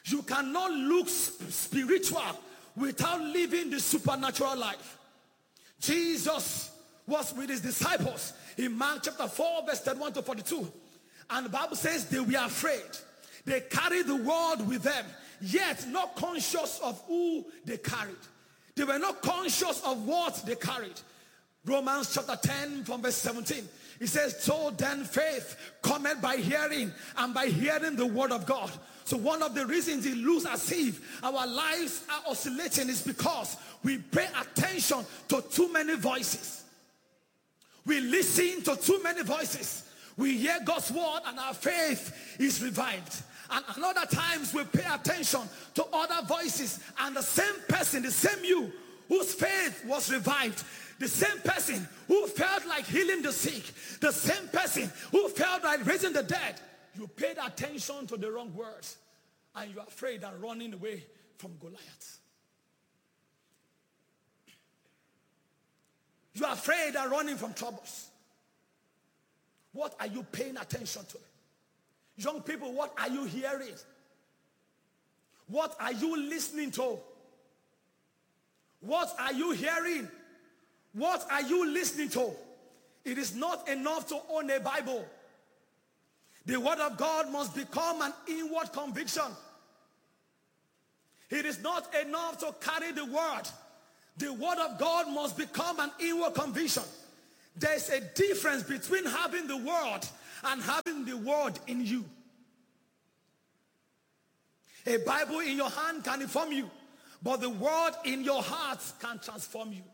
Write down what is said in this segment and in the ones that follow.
You cannot look spiritual without living the supernatural life. Jesus was with his disciples in Mark chapter 4 verse 31 to 42. And the Bible says they were afraid. They carried the world with them, yet not conscious of who they carried. They were not conscious of what they carried. Romans chapter 10 from verse 17. It says, so then faith cometh by hearing, and by hearing the word of God. So one of the reasons it looks as if our lives are oscillating is because we pay attention to too many voices. We listen to too many voices. We hear God's word and our faith is revived. And other times we pay attention to other voices, and the same person, the same you whose faith was revived, the same person who felt like healing the sick, the same person who felt like raising the dead, you paid attention to the wrong words and you're afraid and running away from Goliath. You're afraid and running from troubles. What are you paying attention to? Young people, what are you hearing? What are you listening to? What are you hearing? What are you listening to? It is not enough to own a Bible. The word of God must become an inward conviction. It is not enough to carry the word. The word of God must become an inward conviction. There's a difference between having the word and having the word in you. A Bible in your hand can inform you, but the word in your heart can transform you.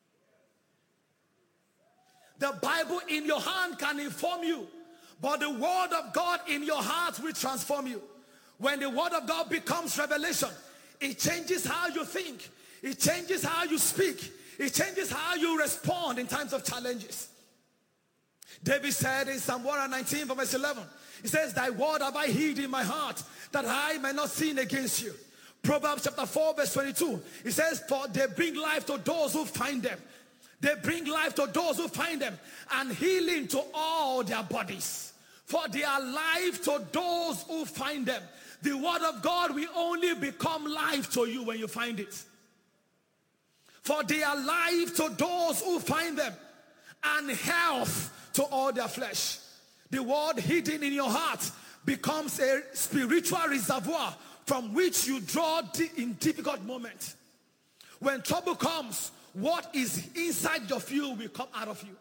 The Bible in your hand can inform you, but the word of God in your heart will transform you. When the word of God becomes revelation, it changes how you think. It changes how you speak. It changes how you respond in times of challenges. David said in Psalm 119 verse 11, he says, thy word have I hid in my heart, that I may not sin against you. Proverbs chapter 4 verse 22, it says, for they bring life to those who find them. They bring life to those who find them, and healing to all their bodies. For they are life to those who find them. The word of God will only become life to you when you find it. For they are life to those who find them, and health to all their flesh. The word hidden in your heart becomes a spiritual reservoir from which you draw in difficult moments. When trouble comes, what is inside of you will come out of you.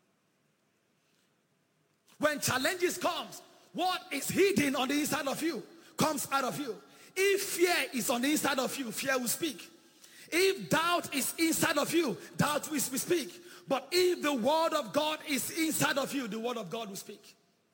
When challenges comes, what is hidden on the inside of you comes out of you. If fear is on the inside of you, fear will speak. If doubt is inside of you, doubt will speak. But if the word of God is inside of you, the word of God will speak.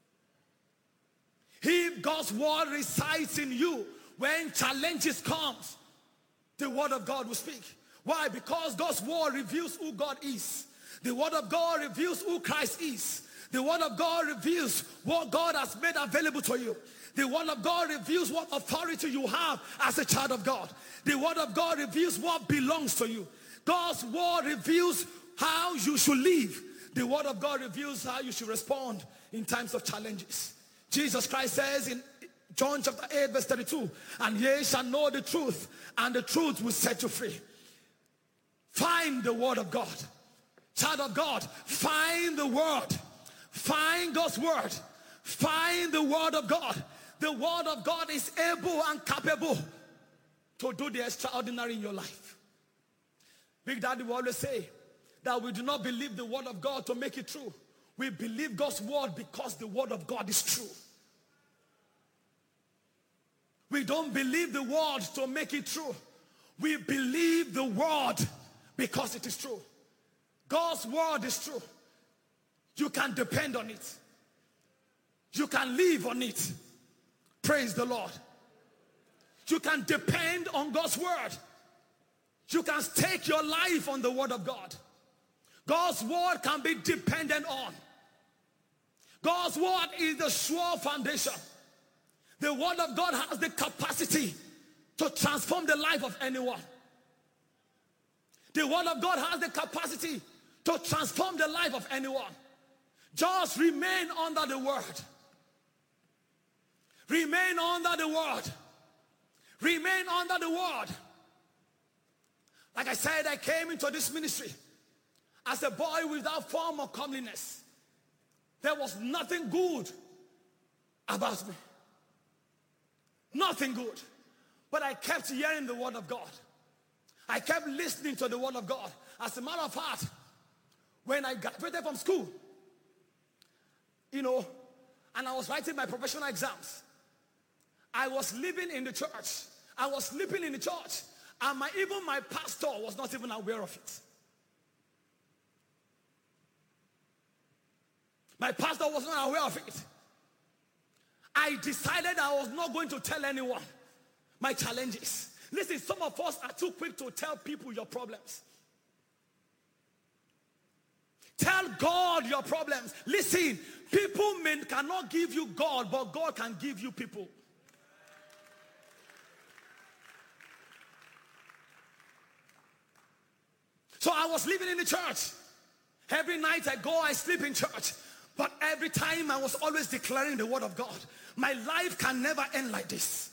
If God's word resides in you, when challenges comes, the word of God will speak. Why? Because God's word reveals who God is. The word of God reveals who Christ is. The word of God reveals what God has made available to you. The word of God reveals what authority you have as a child of God. The word of God reveals what belongs to you. God's word reveals how you should live. The word of God reveals how you should respond in times of challenges. Jesus Christ says in John chapter 8 verse 32, and ye shall know the truth, and the truth will set you free. Find the word of God. Child of God, find the word. Find God's word. Find the word of God. The word of God is able and capable to do the extraordinary in your life. Big Daddy will always say that we do not believe the word of God to make it true. We believe God's word because the word of God is true. We don't believe the word to make it true. We believe the word because it is true. God's word is true. You can depend on it. You can live on it. Praise the Lord. You can depend on God's word. You can stake your life on the word of God. God's word can be dependent on. God's word is the sure foundation. The word of God has the capacity to transform the life of anyone. The word of God has the capacity to transform the life of anyone. Just remain under the word. Remain under the word. Remain under the word. Like I said, I came into this ministry as a boy without form or comeliness. There was nothing good about me. Nothing good. But I kept hearing the word of God. I kept listening to the word of God. As a matter of fact, when I graduated from school, and I was writing my professional exams, I was living in the church. I was sleeping in the church. And even my pastor was not even aware of it. My pastor was not aware of it. I decided I was not going to tell anyone my challenges. Listen, some of us are too quick to tell people your problems. Tell God your problems. Listen, people cannot give you God, but God can give you people. So I was living in the church. Every night I go, I sleep in church. But every time I was always declaring the word of God. My life can never end like this.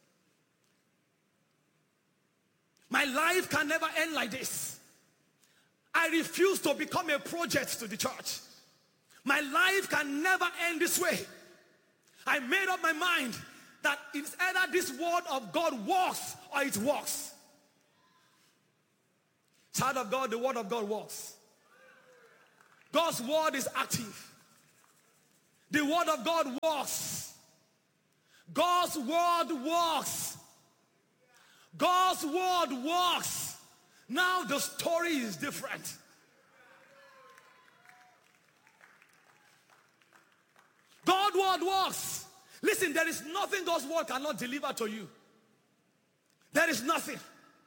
My life can never end like this. I refuse to become a project to the church. My life can never end this way. I made up my mind that it's either this word of God works or it works. Child of God, the word of God works. God's word is active. The word of God works. God's word works. God's word works. Now the story is different. God's word works. Listen, there is nothing God's word cannot deliver to you. There is nothing.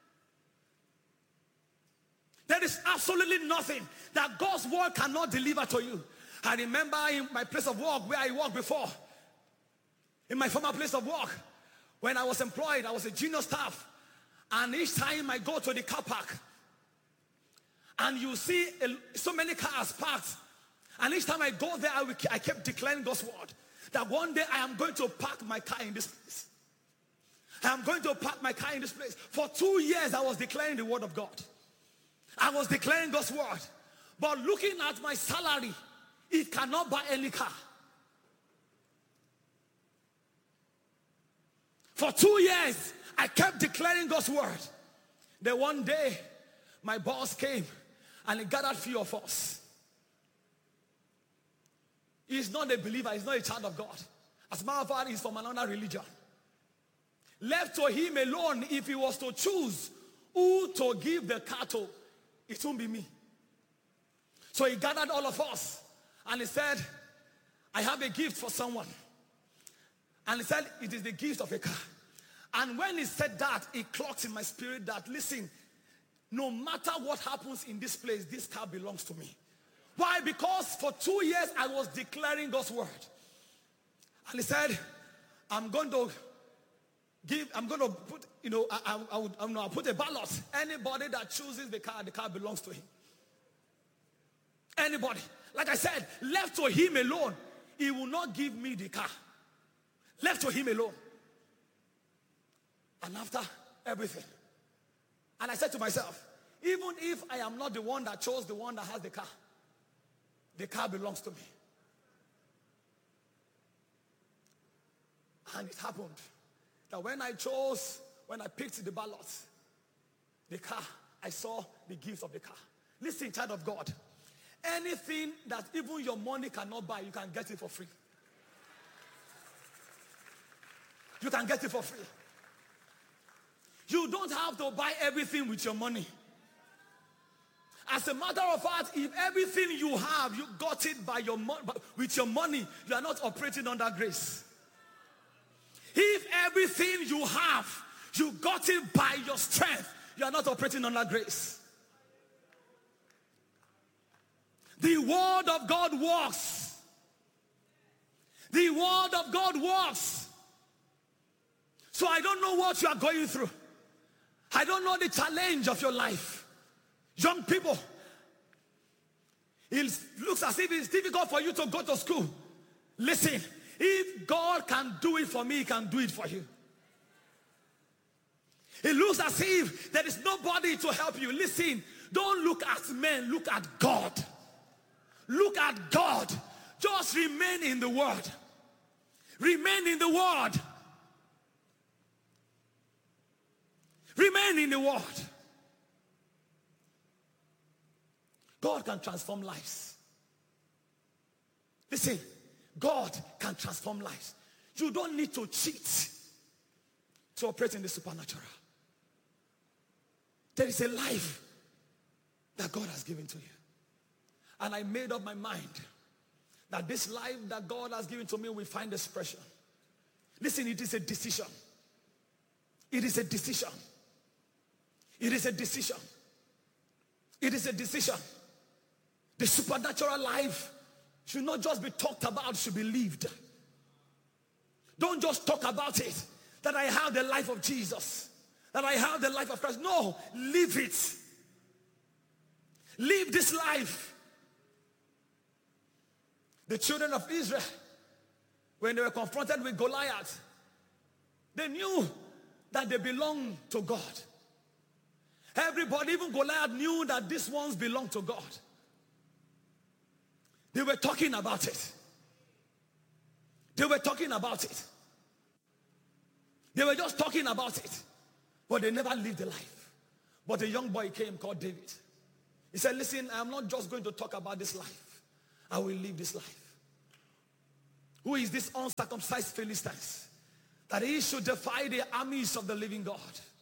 There is absolutely nothing that God's word cannot deliver to you. I remember in my place of work where I worked before, in my former place of work, when I was employed, I was a junior staff. And each time I go to the car park, and you see so many cars parked, and each time I go there, I kept declaring God's word. That one day I am going to park my car in this place. I am going to park my car in this place. For 2 years I was declaring the word of God. I was declaring God's word. But looking at my salary, it cannot buy any car. For 2 years, I kept declaring God's word. Then one day, my boss came and he gathered a few of us. He's not a believer, he's not a child of God. As a matter of fact, he's from another religion. Left to him alone, if he was to choose who to give the car to, it won't be me. So he gathered all of us and he said, I have a gift for someone. And he said, it is the gift of a car. And when he said that, it clocked in my spirit that, listen, no matter what happens in this place, this car belongs to me. Why? Because for 2 years I was declaring God's word. And he said, I'm going to put, I'll put a ballot. Anybody that chooses the car belongs to him. Anybody. Like I said, left to him alone, he will not give me the car. Left to him alone. And after everything. And I said to myself, even if I am not the one that chose the one that has the car belongs to me. And it happened that when I picked the ballot, the car, I saw the gift of the car. Listen, child of God, anything that even your money cannot buy, you can get it for free. You can get it for free. You don't have to buy everything with your money. As a matter of fact, if everything you have, you got it with your money, you are not operating under grace. If everything you have, you got it by your strength, you are not operating under grace. The word of God works. The word of God works. So I don't know what you are going through. I don't know the challenge of your life. Young people, it looks as if it's difficult for you to go to school. Listen, if God can do it for me, he can do it for you. It looks as if there is nobody to help you. Listen, don't look at men, look at God. Look at God. Just remain in the word. Remain in the word. Remain in the word. God can transform lives. Listen, God can transform lives. You don't need to cheat to operate in the supernatural. There is a life that God has given to you. And I made up my mind that this life that God has given to me will find expression. Listen, it is a decision. It is a decision. It is a decision. It is a decision. The supernatural life should not just be talked about, should be lived. Don't just talk about it, that I have the life of Jesus, that I have the life of Christ. No, live it. Live this life. The children of Israel, when they were confronted with Goliath, they knew that they belonged to God. Everybody, even Goliath, knew that these ones belonged to God. They were talking about it. They were talking about it. They were just talking about it. But they never lived the life. But a young boy came called David. He said, listen, I'm not just going to talk about this life. I will live this life. Who is this uncircumcised Philistines, that he should defy the armies of the living God?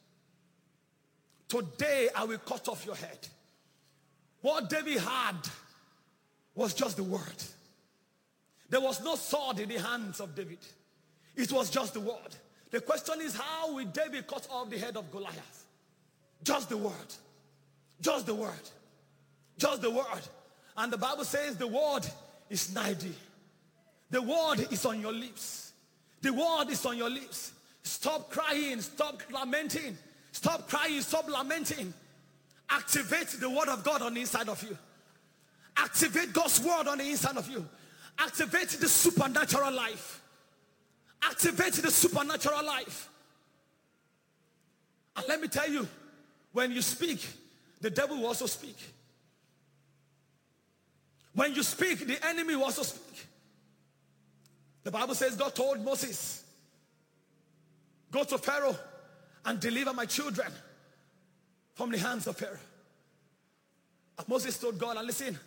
Today I will cut off your head. What David had was just the word. There was no sword in the hands of David. It was just the word. The question is, how will David cut off the head of Goliath? Just the word. Just the word. Just the word. And the Bible says the word is nigh thee. The word is on your lips. The word is on your lips. Stop crying. Stop lamenting. Stop crying. Stop lamenting. Activate the word of God on the inside of you. Activate God's word on the inside of you. Activate the supernatural life. Activate the supernatural life. And let me tell you, when you speak, the devil will also speak. When you speak, the enemy will also speak. The Bible says God told Moses, go to Pharaoh and deliver my children from the hands of Pharaoh. And Moses told God, and listen,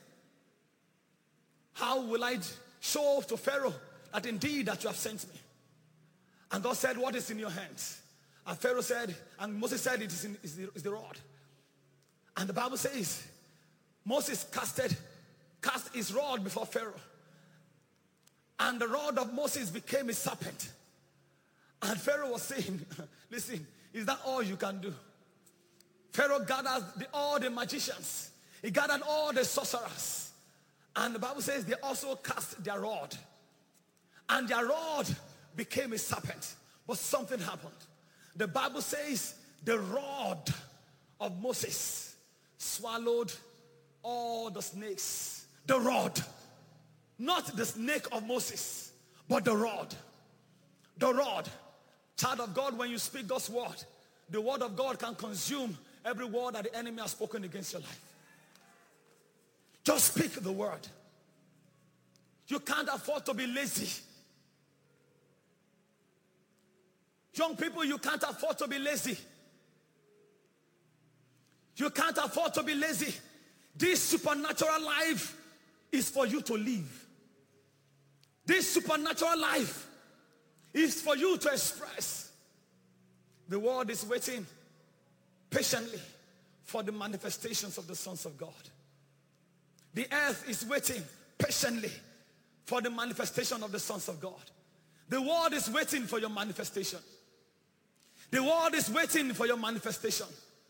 how will I show to Pharaoh that indeed that you have sent me? And God said, what is in your hands? And Pharaoh said, and Moses said, it is the rod. And the Bible says, Moses cast his rod before Pharaoh. And the rod of Moses became a serpent. And Pharaoh was saying, listen, is that all you can do? Pharaoh gathered all the magicians. He gathered all the sorcerers. And the Bible says they also cast their rod. And their rod became a serpent. But something happened. The Bible says the rod of Moses swallowed all the snakes. The rod. Not the snake of Moses, but the rod. The rod. Child of God, when you speak God's word, the word of God can consume every word that the enemy has spoken against your life. Just speak the word. You can't afford to be lazy. Young people, you can't afford to be lazy. You can't afford to be lazy. This supernatural life is for you to live. This supernatural life is for you to express. The world is waiting patiently for the manifestations of the sons of God. The earth is waiting patiently for the manifestation of the sons of God. The world is waiting for your manifestation. The world is waiting for your manifestation.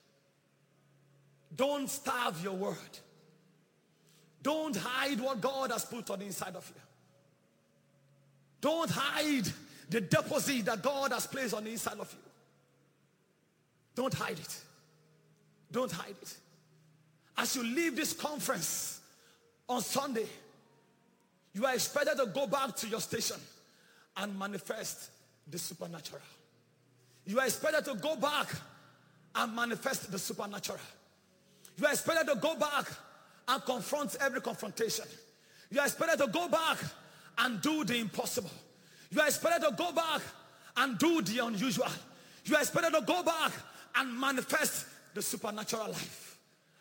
Don't starve your word. Don't hide what God has put on the inside of you. Don't hide the deposit that God has placed on the inside of you. Don't hide it. Don't hide it. As you leave this conference on Sunday, you are expected to go back to your station and manifest the supernatural. You are expected to go back and manifest the supernatural. You are expected to go back and confront every confrontation. You are expected to go back and do the impossible. You are expected to go back and do the unusual. You are expected to go back and manifest the supernatural life.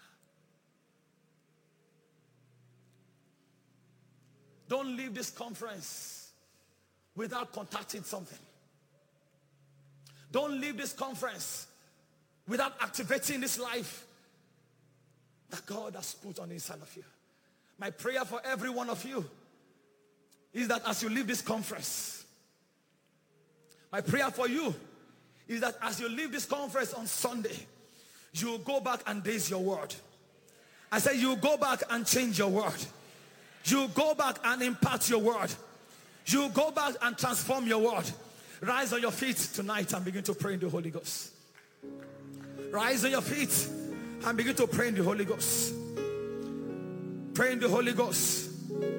Don't leave this conference without contacting something. Don't leave this conference without activating this life that God has put on the inside of you. My prayer for every one of you is that as you leave this conference, my prayer for you is that as you leave this conference on Sunday, you will go back and daze your word. I said you will go back and change your word. You will go back and impact your word. You will go back and transform your word. Rise on your feet tonight and begin to pray in the Holy Ghost. Rise on your feet and begin to pray in the Holy Ghost. Pray in the Holy Ghost.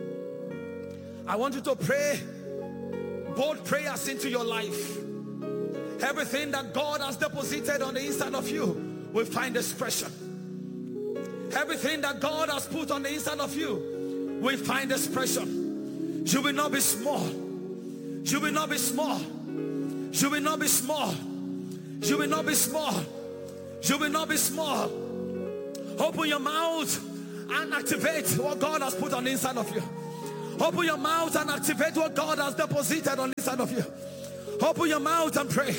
I want you to pray bold prayers into your life. Everything that God has deposited on the inside of you will find expression. Everything that God has put on the inside of you will find expression. You will not be small. You will not be small. You will not be small. You will not be small. You will not be small. Open your mouth and activate what God has put on the inside of you. Open your mouth and activate what God has deposited on the inside of you. Open your mouth and pray.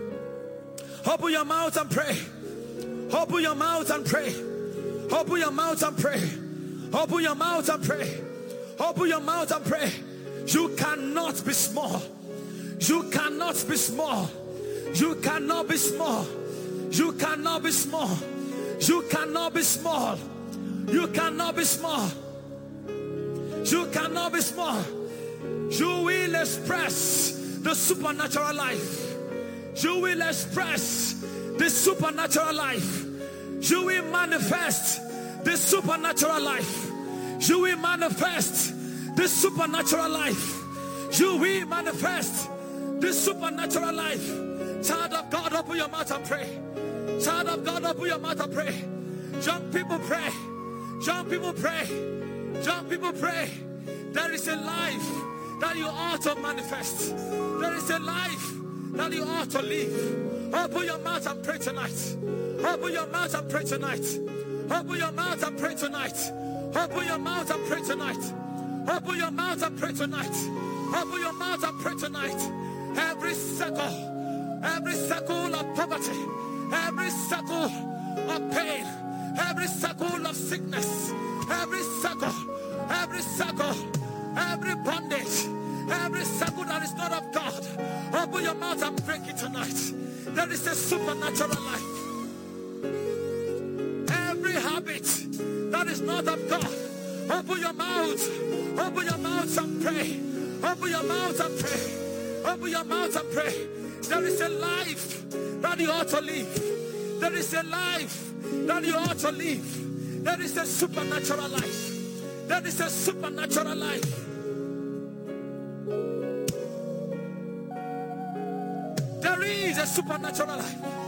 Open your mouth and pray. Open your mouth and pray. Open your mouth and pray. Open your mouth and pray. Open your mouth and pray. You cannot be small. You cannot be small. You cannot be small. You cannot be small. You cannot be small. You cannot be small. You cannot be small. You will express the supernatural life. You will express the supernatural life. You will manifest the supernatural life. You will manifest the supernatural life. You will manifest the supernatural life. Child of God, open your mouth and pray. Child of God, open your mouth and pray. Young people pray. Young people pray. Young people pray. There is a life that you ought to manifest. There is a life that you ought to live. Open your mouth and pray tonight. Open your mouth and pray tonight. Open your mouth and pray tonight. Open your mouth and pray tonight. Open your mouth and pray tonight. Open your mouth and pray tonight. Every circle of poverty, every circle of pain, every circle of sickness, every circle, every bondage, every circle that is not of God, open your mouth and break it tonight. There is a supernatural life. Every habit that is not of God, open your mouth and pray. Open your mouth and pray. Open your mouth and pray. There is a life that you ought to live. There is a life that you ought to live. There is a supernatural life. There is a supernatural life. There is a supernatural life.